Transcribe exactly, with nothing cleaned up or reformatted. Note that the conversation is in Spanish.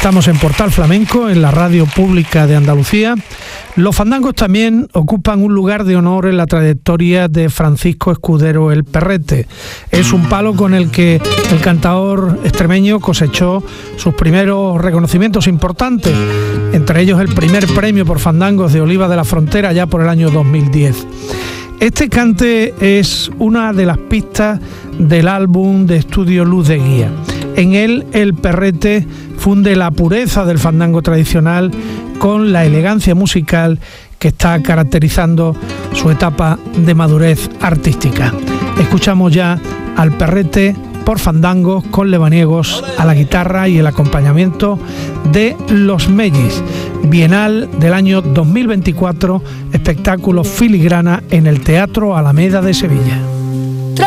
Estamos en Portal Flamenco, en la radio pública de Andalucía. Los fandangos también ocupan un lugar de honor en la trayectoria de Francisco Escudero el Perrete. Es un palo con el que el cantador extremeño cosechó sus primeros reconocimientos importantes, entre ellos el primer premio por fandangos de Oliva de la Frontera ya por el año dos mil diez. Este cante es una de las pistas del álbum de estudio Luz de Guía. En él, el Perrete funde la pureza del fandango tradicional con la elegancia musical que está caracterizando su etapa de madurez artística. Escuchamos ya al Perrete por fandangos con lebaniegos a la guitarra y el acompañamiento de Los Mellis, Bienal del año dos mil veinticuatro, espectáculo filigrana en el Teatro Alameda de Sevilla.